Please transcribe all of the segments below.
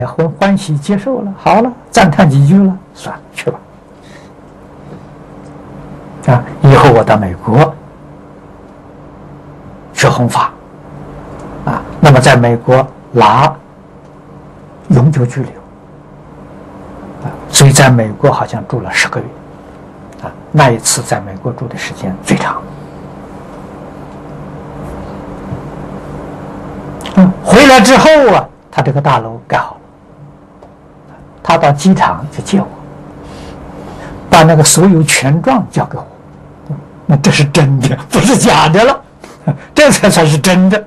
欢喜接受了，好了，赞叹几句了，算了，去吧。以后我到美国学弘法，那么在美国拿永久居留，所以在美国好像住了10个月，那一次在美国住的时间最长。回来之后他这个大楼盖好了，他到机场去接我，把那个所有权状交给我，那这是真的，不是假的了，这才算是真的。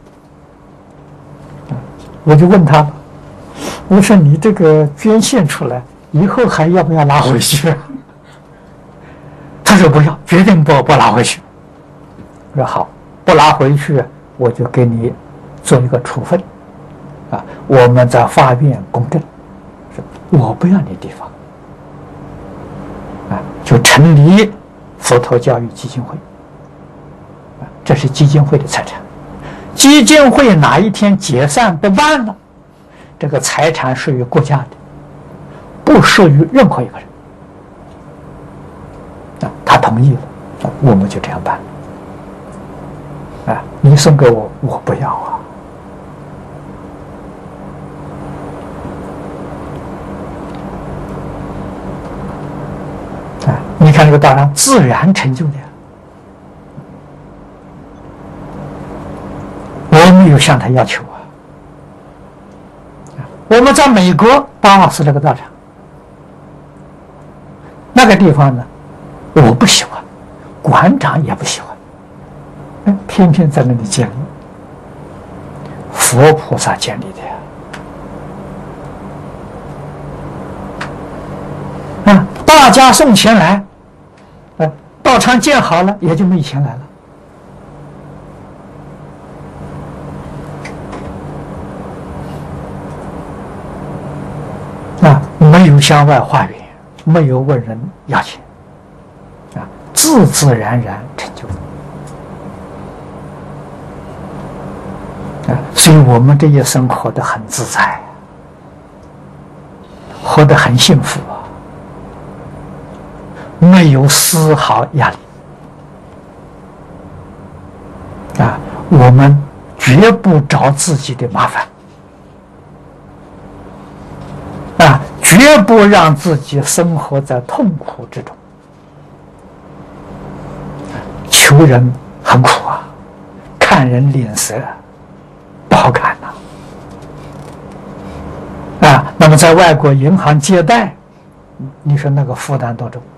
我就问他，我说你这个捐献出来以后还要不要拿回去？他说不要，决定不拿回去。我说好，不拿回去我就给你做一个处分，我们在法院公证，说我不要你地方，就成立佛陀教育基金会，这是基金会的财产。基金会哪一天解散不办了，这个财产属于国家的，不属于任何一个人。他同意了，我们就这样办。你送给我，我不要你看这个道场自然成就的，我没有向他要求我们在美国达瓦斯这个道场，那个地方呢，我不喜欢，馆长也不喜欢，偏偏在那里建立，佛菩萨建立的大家送钱来，道场建好了也就没钱来了。没有向外化缘，没有问人要钱，自自然然成就。所以我们这一生活得很自在，活得很幸福没有丝毫压力我们绝不找自己的麻烦绝不让自己生活在痛苦之中。求人很苦看人脸色不好看那么在外国银行借贷，你说那个负担多重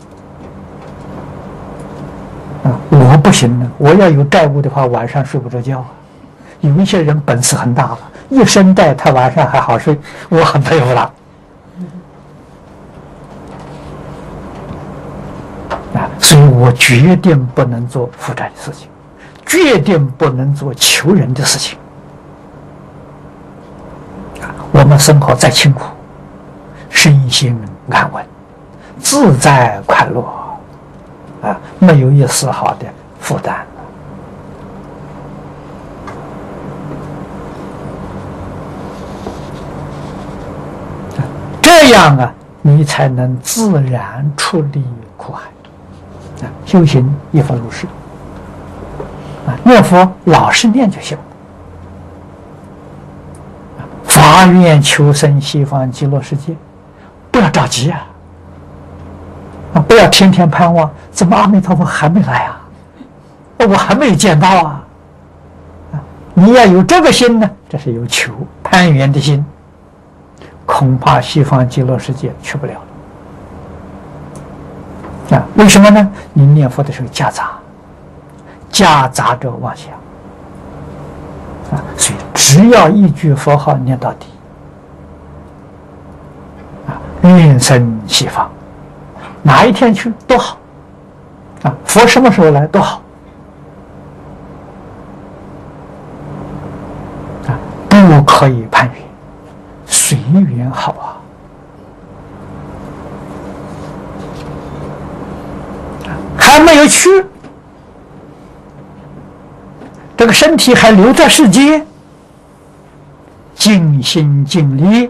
我不行呢，我要有债务的话，晚上睡不着觉有一些人本事很大了，一身债他晚上还好睡，我很佩服他所以我决定不能做负债的事情，决定不能做求人的事情我们生活再清苦，身心安稳，自在快乐没有一丝毫的负担这样你才能自然出离苦海修行一佛如是念佛老实念就行，发愿求生西方极乐世界，不要着急不要天天盼望，怎么阿弥陀佛还没来我还没有见到你要有这个心呢，这是有求攀缘的心，恐怕西方极乐世界去不了为什么呢？你念佛的时候夹杂着妄想所以只要一句佛号念到底愿生西方，哪一天去都好佛什么时候来都好不可以攀缘，随缘好还没有去，这个身体还留在世间，尽心尽力